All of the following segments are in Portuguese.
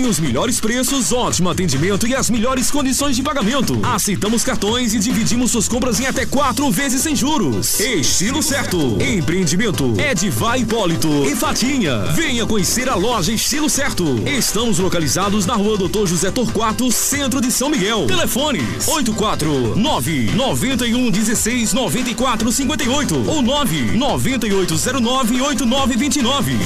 Tem os melhores preços, ótimo atendimento e as melhores condições de pagamento. Aceitamos cartões e dividimos suas compras em até 4 vezes sem juros. Estilo Certo. Empreendimento Edivai Hipólito e Fatinha. Venha conhecer a loja Estilo Certo. Estamos localizados na rua Doutor José Torquato, centro de São Miguel. Telefones 849-9116-9458 ou 99809-8929.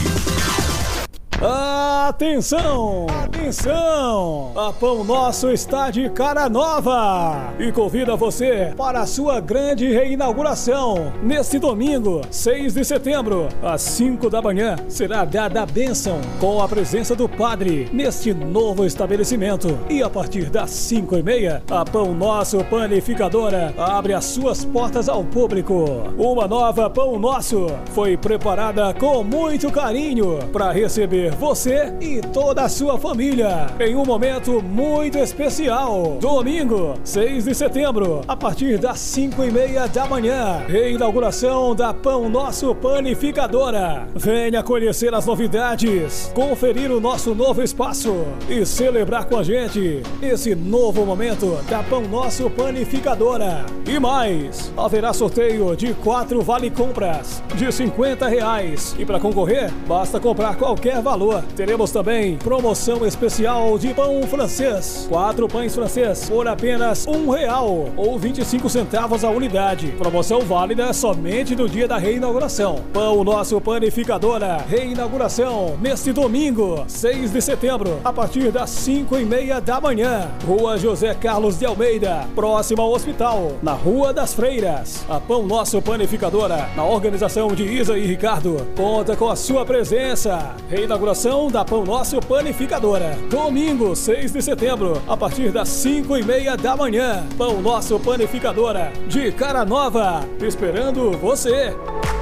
Atenção! Atenção! A Pão Nosso está de cara nova e convida você para a sua grande reinauguração. Neste domingo, 6 de setembro, às 5 da manhã, será dada a bênção com a presença do padre neste novo estabelecimento. E a partir das 5h30, a Pão Nosso Panificadora abre as suas portas ao público. Uma nova Pão Nosso foi preparada com muito carinho para receber você e toda a sua família em um momento muito especial. Domingo, 6 de setembro, a partir das 5h30 da manhã, reinauguração da Pão Nosso Panificadora. Venha conhecer as novidades, conferir o nosso novo espaço e celebrar com a gente esse novo momento da Pão Nosso Panificadora. E mais, haverá sorteio de 4 vale-compras de R$50 e para concorrer, basta comprar qualquer valor. Teremos também promoção especial de pão francês. 4 pães francês por apenas R$1 ou 25 centavos a unidade. Promoção válida somente no dia da reinauguração. Pão Nosso Panificadora, reinauguração neste domingo, 6 de setembro, a partir das 5h30 da manhã. Rua José Carlos de Almeida, próximo ao hospital, na Rua das Freiras. A Pão Nosso Panificadora, na organização de Isa e Ricardo, conta com a sua presença. Reinauguração da Pão Nosso Panificadora. Domingo, 6 de setembro, a partir das 5h30 da manhã. Pão Nosso Panificadora, de cara nova, esperando você.